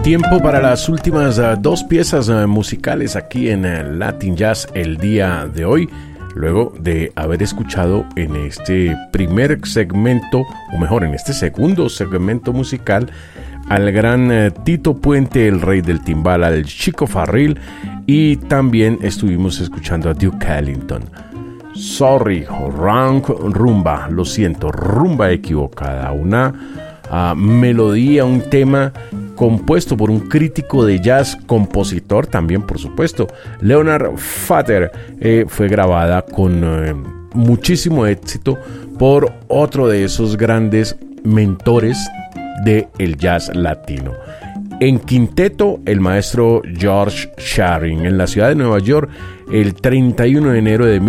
Tiempo para las últimas dos piezas musicales aquí en Latin Jazz el día de hoy, luego de haber escuchado en este primer segmento, o mejor, en este segundo segmento musical, al gran Tito Puente, el rey del timbal, al Chico Farril, y también estuvimos escuchando a Duke Ellington. Sorry, wrong rumba, lo siento, rumba equivocada, una melodía, un tema compuesto por un crítico de jazz, compositor también, por supuesto, Leonard Feather. Fue grabada con muchísimo éxito por otro de esos grandes mentores del jazz latino. En quinteto, el maestro George Shearing, en la ciudad de Nueva York, el 31 de enero de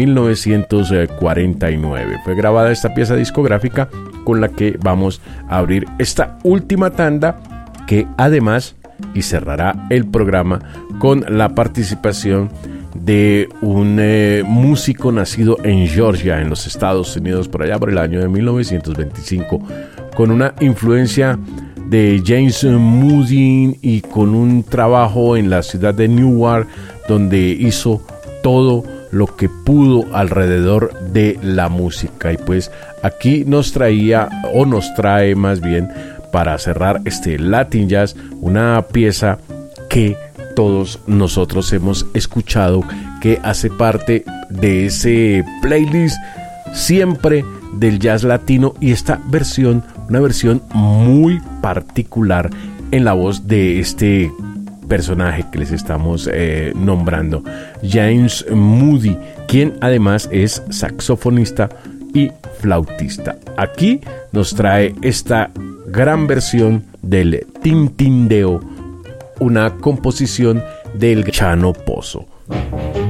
1949. Fue grabada esta pieza discográfica con la que vamos a abrir esta última tanda, que además y cerrará el programa con la participación de un músico nacido en Georgia, en los Estados Unidos, por allá por el año de 1925, con una influencia de James Moody y con un trabajo en la ciudad de Newark, donde hizo todo lo que pudo alrededor de la música. Y pues aquí nos trae más bien, para cerrar este Latin Jazz, una pieza que todos nosotros hemos escuchado, que hace parte de ese playlist siempre del jazz latino, y esta versión, una versión muy particular en la voz de este personaje que les estamos nombrando, James Moody, quien además es saxofonista y flautista. Aquí nos trae esta gran versión del Tintindeo, una composición del Chano Pozo.